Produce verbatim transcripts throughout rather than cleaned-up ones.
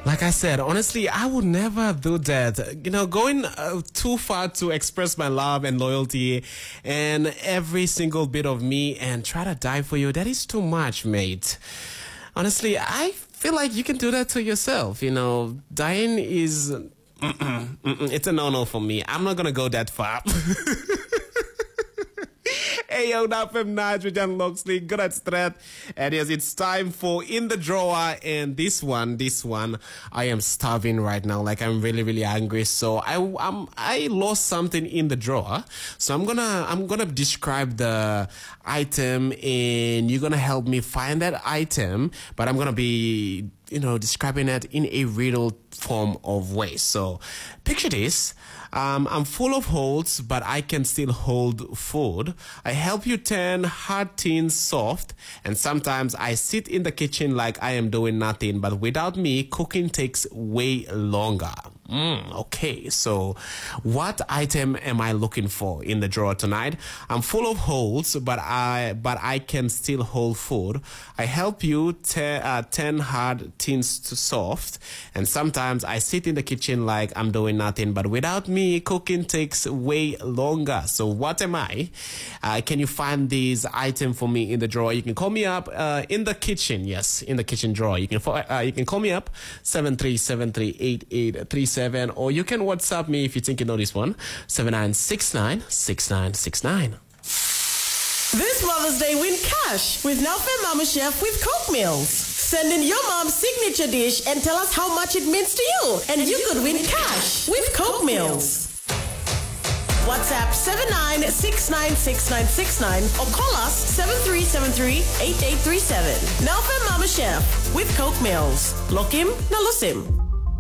Like I said, honestly, I would never do that. You know, going uh, too far to express my love and loyalty and every single bit of me and try to die for you, that is too much, mate. Honestly, I feel like you can do that to yourself. You know, dying is... Mm-mm, mm-mm, it's a no-no for me. I'm not going to go that far. Hey yo, now from Naj with Jan Loxley, good at strat. And yes, it's time for In the Drawer. And this one, this one, I am starving right now. Like, I'm really, really angry. So I, I'm, I lost something in the drawer. So I'm gonna, I'm gonna describe the item, and you're gonna help me find that item. But I'm gonna be, you know, describing it in a riddle form of way. So picture this. Um, I'm full of holes, but I can still hold food. I help you turn hard things soft, and sometimes I sit in the kitchen like I am doing nothing, but without me, cooking takes way longer. Mm, okay, so what item am I looking for in the drawer tonight? I'm full of holes, but I but I can still hold food. I help you te- uh, turn hard things to soft, and sometimes I sit in the kitchen like I'm doing nothing, but without me, cooking takes way longer. So what am I? Uh, can you find this item for me in the drawer? You can call me up uh, in the kitchen. Yes, in the kitchen drawer. You can uh, you can call me up seven three seven three eight eight three seven. Or you can WhatsApp me if you think you know this one, seven nine six nine six nine six nine. This Mother's Day, win cash with Nelfin Mama Chef with Coke Meals. Send in your mom's signature dish and tell us how much it means to you, and you could win cash with Coke Meals. WhatsApp seven nine six nine six nine six nine or call us seven three seven three eight eight three seven. Nelfin Mama Chef with Coke Meals. Lokim na lusim.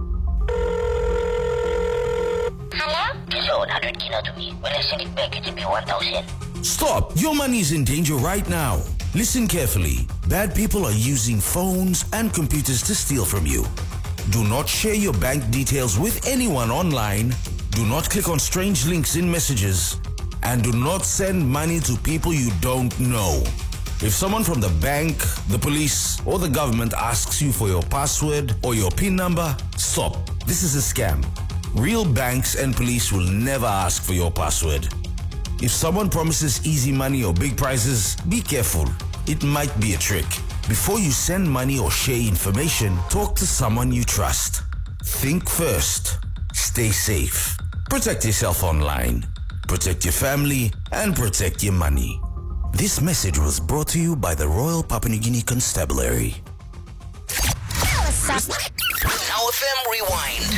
Hello? Just owe one hundred kilo to me. When I send it back, it'll be one thousand. Stop! Your money is in danger right now. Listen carefully. Bad people are using phones and computers to steal from you. Do not share your bank details with anyone online. Do not click on strange links in messages. And do not send money to people you don't know. If someone from the bank, the police, or the government asks you for your password or your PIN number, stop. This is a scam. Real banks and police will never ask for your password. If someone promises easy money or big prizes, be careful. It might be a trick. Before you send money or share information, talk to someone you trust. Think first. Stay safe. Protect yourself online. Protect your family and protect your money. This message was brought to you by the Royal Papua New Guinea Constabulary. Now F M Rewind.